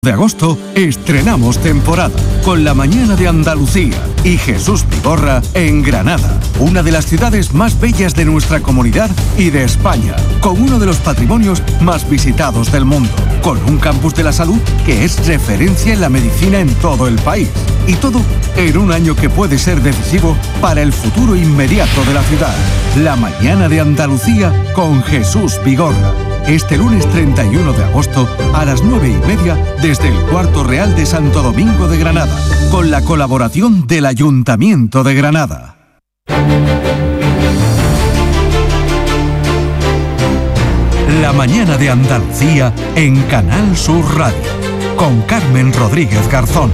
de agosto estrenamos temporada con La Mañana de Andalucía y Jesús Vigorra en Granada, una de las ciudades más bellas de nuestra comunidad y de España, con uno de los patrimonios más visitados del mundo, con un campus de la salud que es referencia en la medicina en todo el país, y todo en un año que puede ser decisivo para el futuro inmediato de la ciudad. La Mañana de Andalucía con Jesús Vigorra. Este lunes 31 de agosto a las 9:30 desde el Cuarto Real de Santo Domingo de Granada, con la colaboración del Ayuntamiento de Granada. La Mañana de Andalucía en Canal Sur Radio, con Carmen Rodríguez Garzón.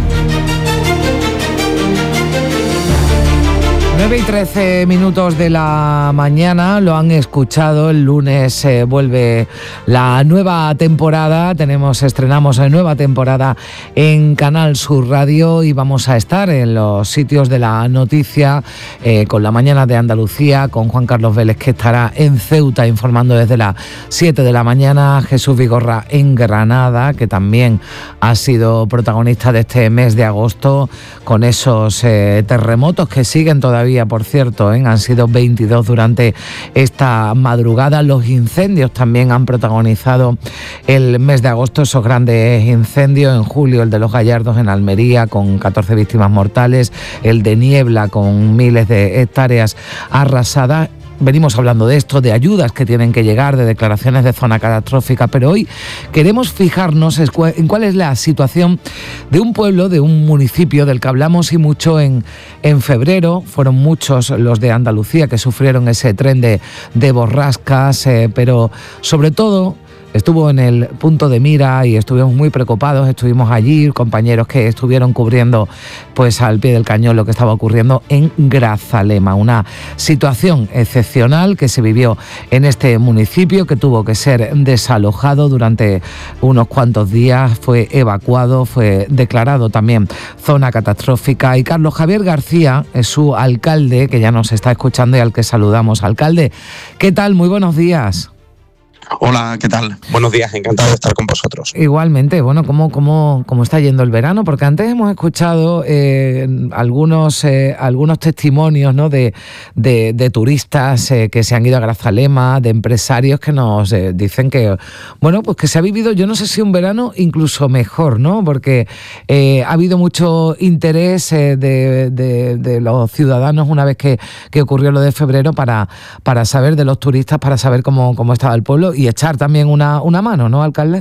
9:13 de la mañana, lo han escuchado, el lunes vuelve la nueva temporada, estrenamos nueva temporada en Canal Sur Radio y vamos a estar en los sitios de la noticia con La Mañana de Andalucía, con Juan Carlos Vélez, que estará en Ceuta informando desde las 7 de la mañana, Jesús Vigorra en Granada, que también ha sido protagonista de este mes de agosto, con esos terremotos que siguen todavía, por cierto, han sido 22 durante esta madrugada. Los incendios también han protagonizado el mes de agosto, esos grandes incendios. En julio el de Los Gallardos en Almería con 14 víctimas mortales, el de Niebla con miles de hectáreas arrasadas. Venimos hablando de esto, de ayudas que tienen que llegar, de declaraciones de zona catastrófica, pero hoy queremos fijarnos en cuál es la situación de un pueblo, de un municipio del que hablamos y mucho en febrero. Fueron muchos los de Andalucía que sufrieron ese tren de borrascas, pero sobre todo estuvo en el punto de mira y estuvimos muy preocupados. Estuvimos allí, compañeros que estuvieron cubriendo pues al pie del cañón lo que estaba ocurriendo en Grazalema, una situación excepcional que se vivió en este municipio, que tuvo que ser desalojado durante unos cuantos días, fue evacuado, fue declarado también zona catastrófica, y Carlos Javier García es su alcalde, que ya nos está escuchando y al que saludamos. Alcalde, ¿qué tal? Muy buenos días. Hola, ¿qué tal? Buenos días, encantado de estar con vosotros. Igualmente, bueno, ¿cómo está yendo el verano? Porque antes hemos escuchado algunos testimonios, ¿no?, de turistas que se han ido a Grazalema, de empresarios que nos dicen que, bueno, pues que se ha vivido, yo no sé si un verano incluso mejor, ¿no? Porque ha habido mucho interés de los ciudadanos una vez que ocurrió lo de febrero para saber, de los turistas, para saber cómo estaba el pueblo y echar también una mano, ¿no, alcalde?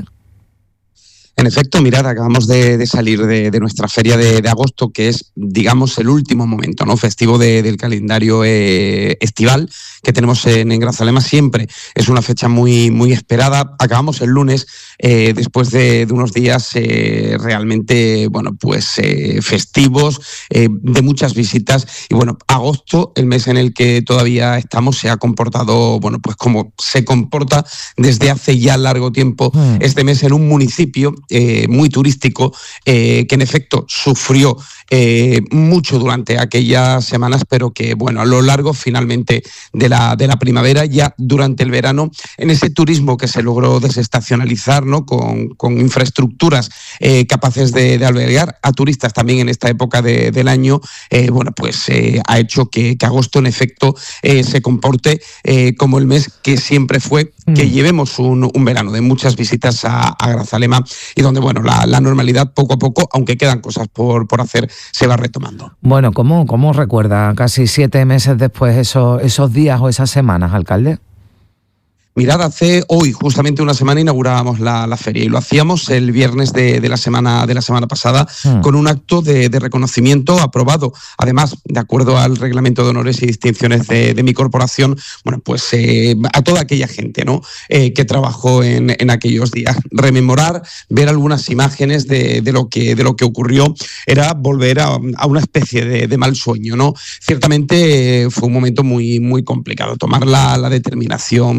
En efecto, mirad, acabamos de salir de nuestra feria de agosto, que es, digamos, el último momento, ¿no?, festivo del calendario estival que tenemos en Grazalema. Siempre es una fecha muy, muy esperada. Acabamos el lunes, después de unos días realmente, bueno, pues festivos, de muchas visitas. Y bueno, agosto, el mes en el que todavía estamos, se ha comportado, bueno, pues como se comporta desde hace ya largo tiempo este mes en un municipio muy turístico, que en efecto sufrió mucho durante aquellas semanas, pero que, bueno, a lo largo finalmente de la primavera, ya durante el verano, en ese turismo que se logró desestacionalizar, ¿no?, con infraestructuras capaces de albergar a turistas también en esta época del año, bueno, pues ha hecho que agosto en efecto se comporte como el mes que siempre fue, que llevemos un verano de muchas visitas a Grazalema, y donde, bueno, la normalidad poco a poco, aunque quedan cosas por hacer, se va retomando. Bueno, ¿cómo recuerda casi 7 meses después esos días o esas semanas, alcalde? Mirad, hace hoy, justamente una semana, inaugurábamos la feria, y lo hacíamos el viernes de la semana pasada, con un acto de reconocimiento aprobado, además, de acuerdo al reglamento de honores y distinciones de mi corporación, bueno, pues a toda aquella gente, ¿no?, que trabajó en aquellos días. Rememorar, ver algunas imágenes de lo que ocurrió, era volver a una especie de mal sueño, ¿no? Ciertamente fue un momento muy, muy complicado, tomar la determinación con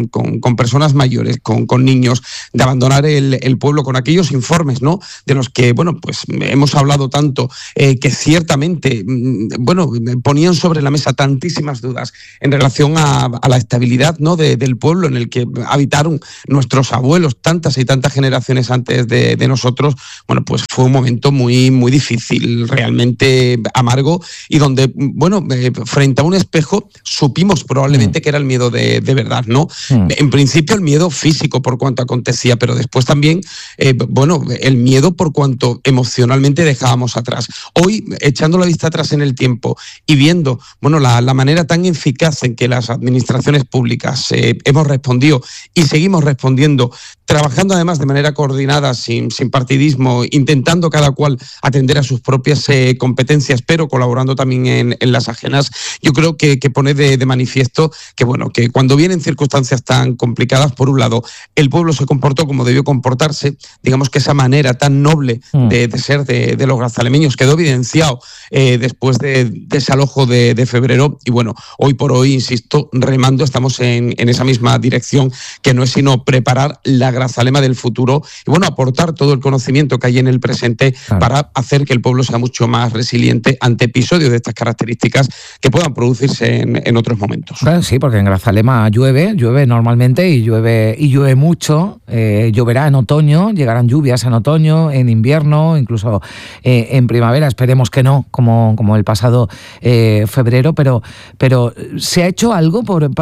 personas mayores, con niños, de abandonar el pueblo, con aquellos informes, ¿no?, de los que, bueno, pues hemos hablado tanto, que ciertamente, bueno, ponían sobre la mesa tantísimas dudas en relación a la estabilidad, ¿no?, del pueblo en el que habitaron nuestros abuelos tantas y tantas generaciones antes de nosotros. Bueno, pues fue un momento muy, muy difícil, realmente amargo, y donde, bueno, frente a un espejo supimos probablemente que era el miedo de verdad, ¿no? En principio el miedo físico por cuanto acontecía, pero después también, bueno, el miedo por cuanto emocionalmente dejábamos atrás. Hoy, echando la vista atrás en el tiempo y viendo, bueno, la manera tan eficaz en que las administraciones públicas hemos respondido y seguimos respondiendo, trabajando además de manera coordinada, sin partidismo, intentando cada cual atender a sus propias competencias, pero colaborando también en las ajenas, yo creo que pone de manifiesto que, bueno, que cuando vienen circunstancias tan complicadas, por un lado, el pueblo se comportó como debió comportarse, digamos que esa manera tan noble de ser de los grazalemeños quedó evidenciado después de desalojo de febrero, y bueno, hoy por hoy, insisto, remando, estamos en esa misma dirección, que no es sino preparar la Grazalema del futuro y, bueno, aportar todo el conocimiento que hay en el presente para hacer que el pueblo sea mucho más resiliente ante episodios de estas características que puedan producirse en otros momentos. Claro, sí, porque en Grazalema llueve normalmente y llueve mucho, lloverá en otoño, llegarán lluvias en otoño, en invierno, incluso en primavera, esperemos que no, como el pasado febrero, pero ¿se ha hecho algo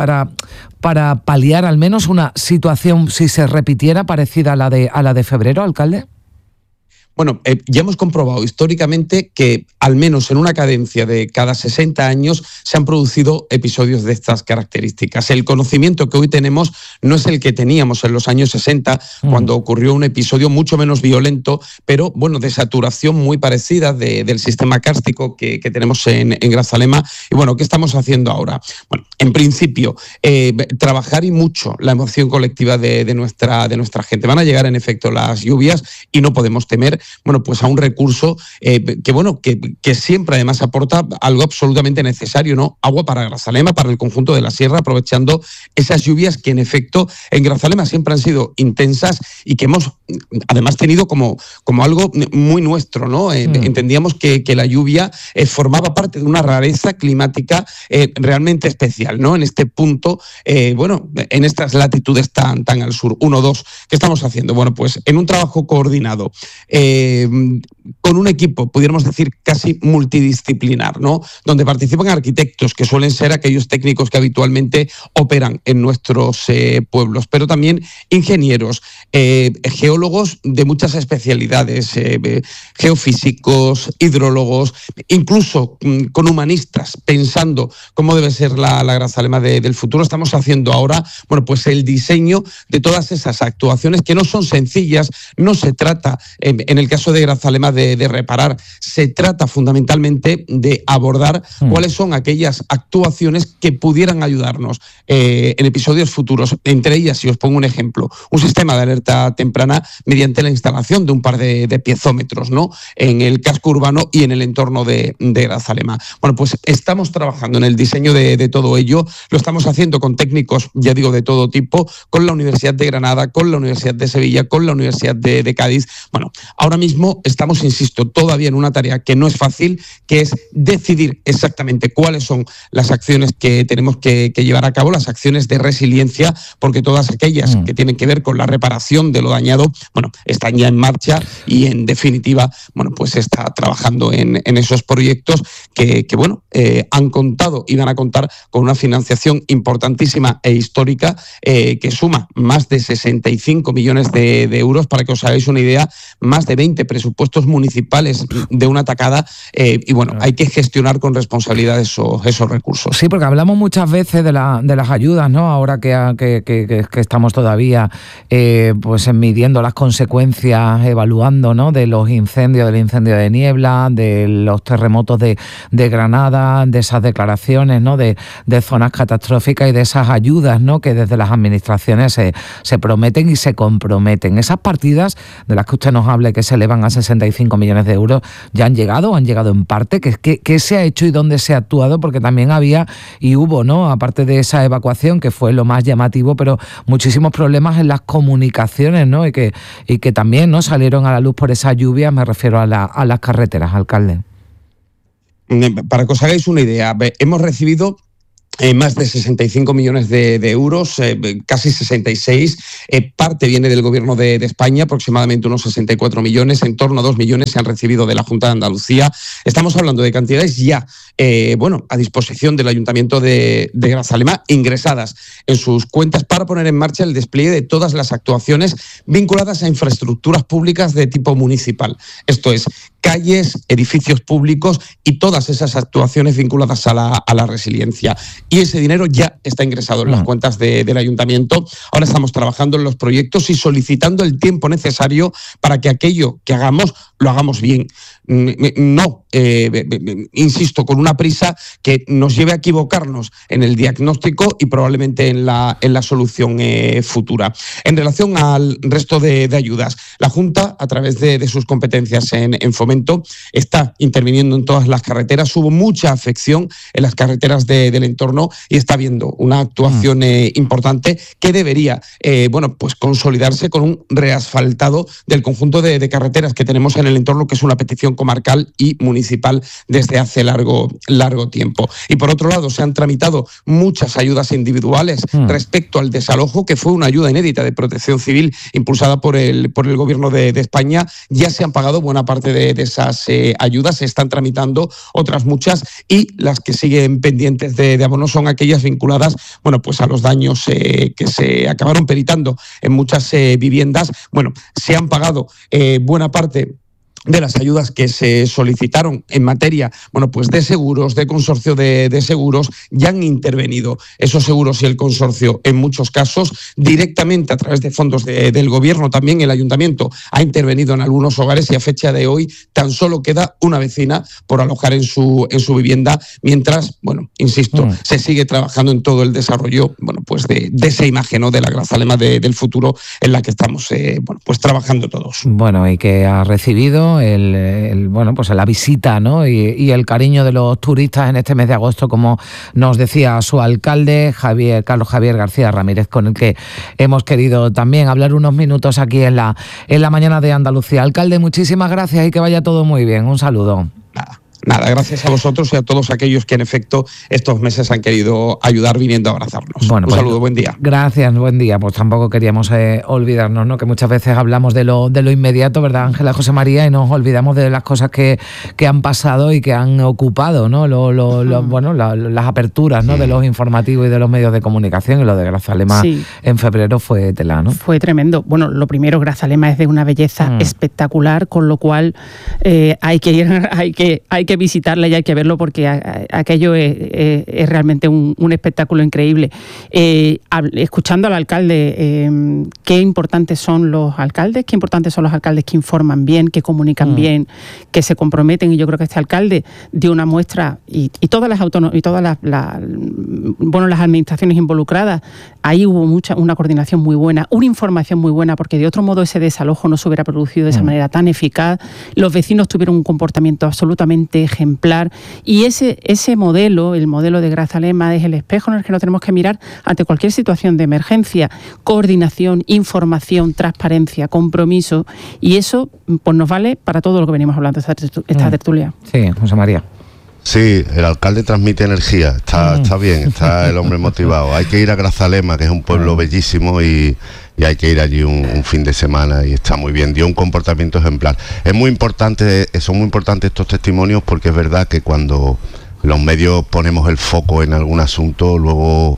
para paliar al menos una situación, si se repitiera, parecida a la de febrero, alcalde? Bueno, ya hemos comprobado históricamente que al menos en una cadencia de cada 60 años se han producido episodios de estas características. El conocimiento que hoy tenemos no es el que teníamos en los años 60, cuando ocurrió un episodio mucho menos violento, pero bueno, de saturación muy parecida del sistema kárstico que tenemos en Grazalema. Y bueno, ¿qué estamos haciendo ahora? Bueno, en principio, trabajar y mucho la emoción colectiva de nuestra gente. Van a llegar en efecto las lluvias y no podemos temer, bueno, pues a un recurso que siempre además aporta algo absolutamente necesario, ¿no? Agua para Grazalema, para el conjunto de la sierra, aprovechando esas lluvias que en efecto en Grazalema siempre han sido intensas y que hemos además tenido como algo muy nuestro, ¿no? Entendíamos que la lluvia formaba parte de una rareza climática realmente especial, ¿no? En este punto, en estas latitudes tan al sur. 1, 2, ¿qué estamos haciendo? Bueno, pues en un trabajo coordinado, con un equipo, pudiéramos decir, casi multidisciplinar, ¿no? Donde participan arquitectos, que suelen ser aquellos técnicos que habitualmente operan en nuestros pueblos, pero también ingenieros, geólogos de muchas especialidades, geofísicos, hidrólogos, incluso con humanistas, pensando cómo debe ser la Grazalema del futuro. Estamos haciendo ahora, bueno, pues el diseño de todas esas actuaciones que no son sencillas. No se trata, en el caso de Grazalema, de reparar, se trata fundamentalmente de abordar cuáles son aquellas actuaciones que pudieran ayudarnos en episodios futuros. Entre ellas, si os pongo un ejemplo, un sistema de alerta temprana mediante la instalación de un par de piezómetros, ¿no?, en el casco urbano y en el entorno de Grazalema. Bueno, pues estamos trabajando en el diseño de todo ello. Lo estamos haciendo con técnicos, ya digo, de todo tipo, con la Universidad de Granada, con la Universidad de Sevilla, con la Universidad de Cádiz. Bueno, ahora mismo estamos, insisto, todavía en una tarea que no es fácil, que es decidir exactamente cuáles son las acciones que tenemos que llevar a cabo, las acciones de resiliencia, porque todas aquellas que tienen que ver con la reparación de lo dañado, bueno, están ya en marcha y en definitiva, bueno, pues se está trabajando en esos proyectos que han contado y van a contar con una financiación importantísima e histórica que suma más de 65 millones de euros, para que os hagáis una idea, más de 20 presupuestos municipales de una tacada, y bueno, hay que gestionar con responsabilidad esos recursos. Sí, porque hablamos muchas veces de las ayudas, ¿no? Ahora que estamos todavía pues midiendo las consecuencias, evaluando, ¿no?, de los incendios, del incendio de Niebla, de los terremotos de Granada, de esas declaraciones, ¿no?, de zonas catastróficas y de esas ayudas, ¿no?, que desde las administraciones se prometen y se comprometen. Esas partidas de las que usted nos habla, que se elevan a 65 65 millones de euros ya han llegado en parte. ¿Qué se ha hecho y dónde se ha actuado? Porque también había y hubo, ¿no?, aparte de esa evacuación, que fue lo más llamativo, pero muchísimos problemas en las comunicaciones, ¿no? Y que también, ¿no?, salieron a la luz por esa lluvia. Me refiero a las carreteras, alcalde. Para que os hagáis una idea, hemos recibido más de 65 millones de euros, casi 66. Parte viene del Gobierno de España, aproximadamente unos 64 millones, en torno a 2 millones se han recibido de la Junta de Andalucía. Estamos hablando de cantidades ya a disposición del Ayuntamiento de Grazalema, ingresadas en sus cuentas para poner en marcha el despliegue de todas las actuaciones vinculadas a infraestructuras públicas de tipo municipal. Esto es, calles, edificios públicos y todas esas actuaciones vinculadas a la resiliencia. Y ese dinero ya está ingresado en las cuentas del Ayuntamiento. Ahora estamos trabajando en los proyectos y solicitando el tiempo necesario para que aquello que hagamos, lo hagamos bien. No, insisto, con una prisa que nos lleve a equivocarnos en el diagnóstico y probablemente en la solución futura. En relación al resto de ayudas, la Junta, a través de sus competencias en fomento, está interviniendo en todas las carreteras. Hubo mucha afección en las carreteras del entorno y está habiendo una actuación importante que debería pues consolidarse con un reasfaltado del conjunto de carreteras que tenemos en el entorno, que es una petición comarcal y municipal desde hace largo tiempo. Y por otro lado, se han tramitado muchas ayudas individuales respecto al desalojo, que fue una ayuda inédita de protección civil impulsada por el Gobierno de España. Ya se han pagado buena parte de esas ayudas, se están tramitando otras muchas, y las que siguen pendientes de abono son aquellas vinculadas pues a los daños que se acabaron peritando en muchas viviendas. Se han pagado buena parte de las ayudas que se solicitaron en materia pues de seguros, de consorcio de seguros. Ya han intervenido esos seguros y el consorcio en muchos casos directamente a través de fondos del Gobierno. También el Ayuntamiento ha intervenido en algunos hogares y a fecha de hoy tan solo queda una vecina por alojar en su vivienda, mientras, insisto, se sigue trabajando en todo el desarrollo pues de esa imagen, ¿no?, de la Grazalema del futuro, en la que estamos pues trabajando todos. Y que ha recibido pues la visita, ¿no?, y el cariño de los turistas en este mes de agosto, como nos decía su alcalde, Carlos Javier García Ramírez, con el que hemos querido también hablar unos minutos aquí en la mañana de Andalucía. Alcalde, muchísimas gracias y que vaya todo muy bien. Un saludo. Nada, gracias a vosotros y a todos aquellos que en efecto estos meses han querido ayudar viniendo a abrazarnos. Un saludo, buen día. Gracias, buen día. Pues tampoco queríamos olvidarnos, ¿no?, que muchas veces hablamos de lo inmediato, ¿verdad, Ángela, José María? Y nos olvidamos de las cosas que han pasado y que han ocupado, ¿no?, las aperturas, ¿no?, de los informativos y de los medios de comunicación. Y lo de Grazalema en febrero fue tela, ¿no? Fue tremendo. Lo primero, Grazalema es de una belleza espectacular, con lo cual hay que visitarla y hay que verlo, porque aquello es realmente un espectáculo increíble. Escuchando al alcalde, qué importantes son los alcaldes, que informan bien, que comunican bien, que se comprometen, y yo creo que este alcalde dio una muestra, y todas las las administraciones involucradas. Ahí hubo una coordinación muy buena, una información muy buena, porque de otro modo ese desalojo no se hubiera producido de esa manera tan eficaz. Los vecinos tuvieron un comportamiento absolutamente ejemplar, y ese modelo, el modelo de Grazalema, es el espejo en el que nos tenemos que mirar ante cualquier situación de emergencia. Coordinación, información, transparencia, compromiso, y eso pues nos vale para todo lo que venimos hablando esta tertulia. Sí, José María. Sí, el alcalde transmite energía, está bien, está el hombre motivado. Hay que ir a Grazalema, que es un pueblo bellísimo, y hay que ir allí un fin de semana, y está muy bien, dio un comportamiento ejemplar. Son muy importantes estos testimonios, porque es verdad que cuando los medios ponemos el foco en algún asunto, luego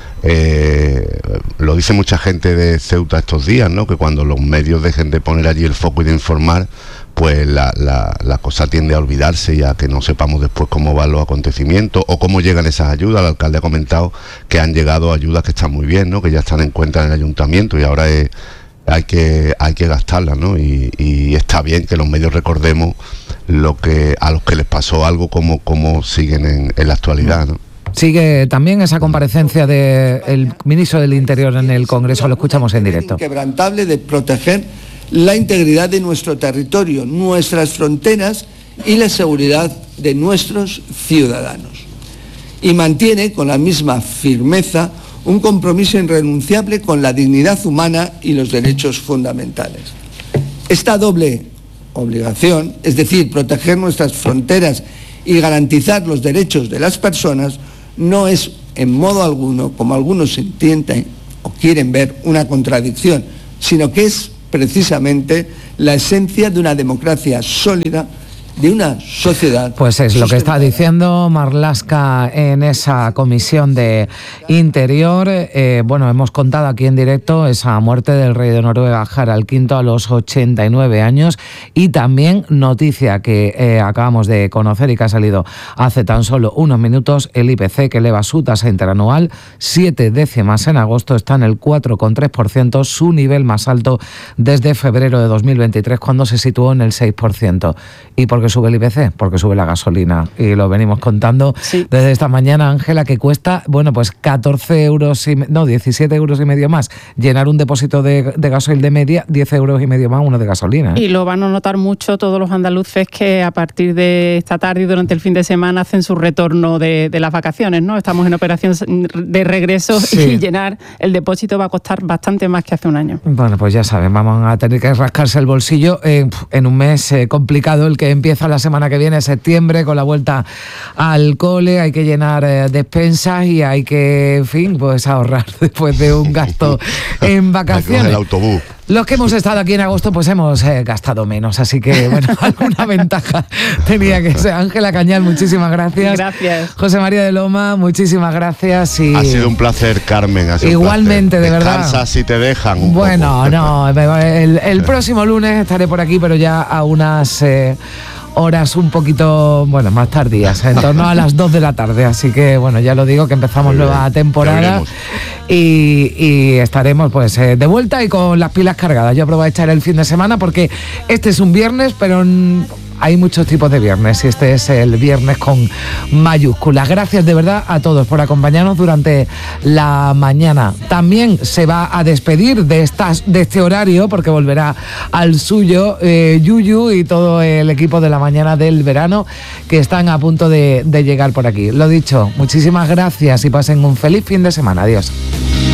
lo dice mucha gente de Ceuta estos días, ¿no?, que cuando los medios dejen de poner allí el foco y de informar, pues la cosa tiende a olvidarse y a que no sepamos después cómo van los acontecimientos o cómo llegan esas ayudas. El alcalde ha comentado que han llegado ayudas que están muy bien, ¿no?, que ya están en cuenta en el ayuntamiento, y ahora hay que gastarlas, ¿no? Y está bien que los medios recordemos a los que les pasó algo, como siguen en la actualidad, ¿no? Sigue también esa comparecencia del ministro del Interior en el Congreso, lo escuchamos en directo. Inquebrantable de proteger la integridad de nuestro territorio, nuestras fronteras y la seguridad de nuestros ciudadanos. Y mantiene con la misma firmeza un compromiso irrenunciable con la dignidad humana y los derechos fundamentales. Esta doble obligación, es decir, proteger nuestras fronteras y garantizar los derechos de las personas, no es en modo alguno, como algunos entienden o quieren ver, una contradicción, sino que es precisamente la esencia de una democracia sólida, de una sociedad. Pues es lo que está diciendo Marlaska en esa comisión de Interior. Bueno, hemos contado aquí en directo esa muerte del rey de Noruega, Harald V, a los 89 años, y también noticia que acabamos de conocer y que ha salido hace tan solo unos minutos: el IPC, que eleva su tasa interanual 7 décimas en agosto, está en el 4,3%, su nivel más alto desde febrero de 2023, cuando se situó en el 6%. ¿Y por qué sube el IPC? Porque sube la gasolina, y lo venimos contando desde esta mañana, Ángela, que cuesta, bueno, pues 17 euros y medio más llenar un depósito de gasoil de media, 10 euros y medio más uno de gasolina. Y lo van a notar mucho todos los andaluces que a partir de esta tarde y durante el fin de semana hacen su retorno de las vacaciones, ¿no? Estamos en operación de regreso, y llenar el depósito va a costar bastante más que hace un año. Bueno, pues ya saben, vamos a tener que rascarse el bolsillo en un mes complicado, el que empieza la semana que viene, septiembre, con la vuelta al cole. Hay que llenar despensas y hay que, en fin, pues ahorrar después de un gasto en vacaciones. El autobús. Los que hemos estado aquí en agosto, pues hemos gastado menos, así que, bueno, alguna ventaja tenía que ser. Ángela Cañal, muchísimas gracias. Gracias. José María de Loma, muchísimas gracias. Ha sido un placer, Carmen. Igualmente, de verdad. Descansa si te dejan un poco. No, el Sí. próximo lunes estaré por aquí, pero ya a unas horas un poquito, bueno, más tardías, en torno a las 2 de la tarde, así que, bueno, ya lo digo, que empezamos nueva temporada y estaremos pues de vuelta y con las pilas cargadas. Yo aprovecharé el fin de semana porque este es un viernes, pero hay muchos tipos de viernes y este es el viernes con mayúsculas. Gracias de verdad a todos por acompañarnos durante la mañana. También se va a despedir de este horario, porque volverá al suyo Yuyu y todo el equipo de la mañana del verano, que están a punto de llegar por aquí. Lo dicho, muchísimas gracias y pasen un feliz fin de semana. Adiós.